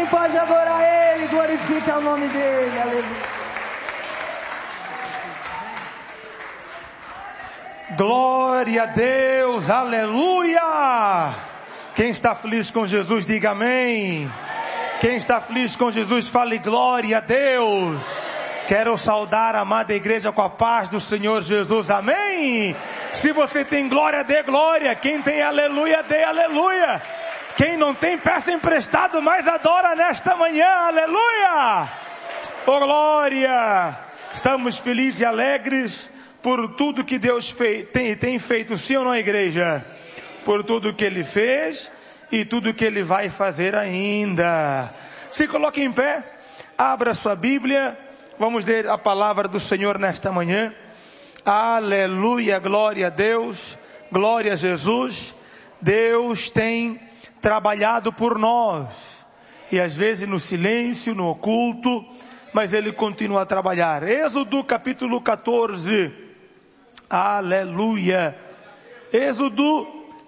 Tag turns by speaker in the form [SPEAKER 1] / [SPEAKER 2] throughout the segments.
[SPEAKER 1] pode adorar Ele, glorifica o nome dEle, aleluia.
[SPEAKER 2] Glória a Deus, aleluia! Quem está feliz com Jesus, diga amém. Quem está feliz com Jesus, fale glória a Deus. Quero saudar a amada igreja com a paz do Senhor Jesus, amém. Se você tem glória, dê glória. Quem tem aleluia, dê aleluia. Quem não tem, peça emprestado, mas adora nesta manhã, aleluia. Oh glória. Estamos felizes e alegres por tudo que Deus tem feito, sim ou não, igreja? Por tudo que Ele fez e tudo que Ele vai fazer ainda. Se coloque em pé, abra sua Bíblia, vamos ler a palavra do Senhor nesta manhã. Aleluia, glória a Deus, glória a Jesus. Deus tem trabalhado por nós, e às vezes no silêncio, no oculto, mas Ele continua a trabalhar. Êxodo capítulo 14, aleluia. Êxodo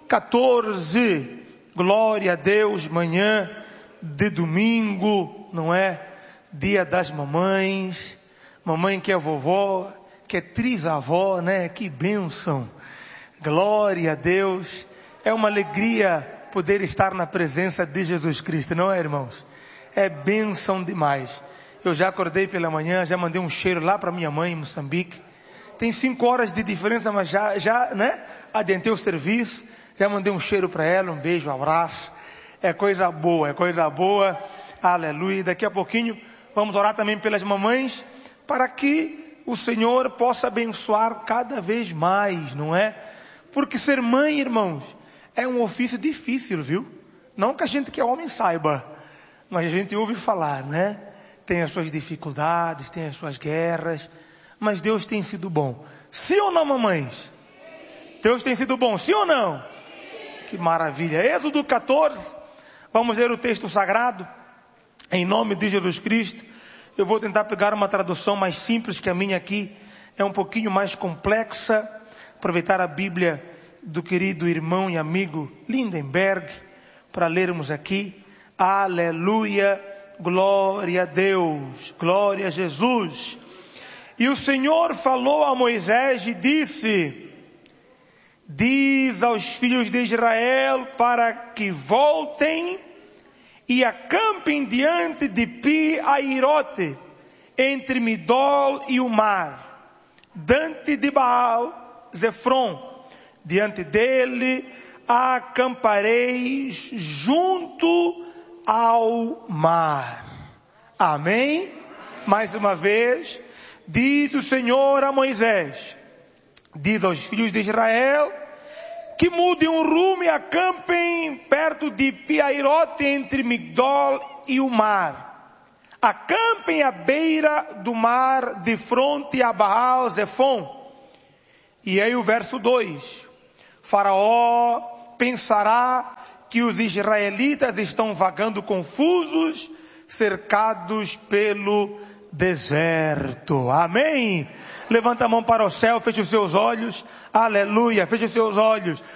[SPEAKER 2] 14, glória a Deus, manhã de domingo, não é? Dia das mamães, mamãe que é vovó, que é trisavó, né? Que bênção, glória a Deus. É uma alegria poder estar na presença de Jesus Cristo, não é, irmãos? É bênção demais. Eu já acordei pela manhã, já mandei um cheiro lá para minha mãe em Moçambique. Tem 5 horas de diferença, mas já, né? Adiantei o serviço, já mandei um cheiro para ela, um beijo, um abraço. É coisa boa, aleluia. Daqui a pouquinho vamos orar também pelas mamães, para que o Senhor possa abençoar cada vez mais, não é? Porque ser mãe, irmãos, é um ofício difícil, viu? Não que a gente que é homem saiba, mas a gente ouve falar, né? Tem as suas dificuldades, tem as suas guerras, mas Deus tem sido bom. Sim ou não, mamães? Deus tem sido bom, sim ou não? Que maravilha. Êxodo 14, vamos ler o texto sagrado, em nome de Jesus Cristo. Eu vou tentar pegar uma tradução mais simples, que a minha aqui é um pouquinho mais complexa. Aproveitar a Bíblia do querido irmão e amigo Lindenberg, para lermos aqui. Aleluia, glória a Deus, glória a Jesus. E o Senhor falou a Moisés e disse: diz aos filhos de Israel para que voltem e acampem diante de Pi-Hahirote, entre Midol e o mar, diante de Baal-Zefron. Diante dele acampareis junto ao mar. Amém? Mais uma vez, diz o Senhor a Moisés: diz aos filhos de Israel que mudem o rumo e acampem perto de Pi-Hahirote, entre Migdol e o mar. Acampem à beira do mar, de fronte a Baal-Zefon. E aí o verso 2. Faraó pensará que os israelitas estão vagando confusos, cercados pelo deserto. Amém? Levanta a mão para o céu, feche os seus olhos. Aleluia, feche os seus olhos.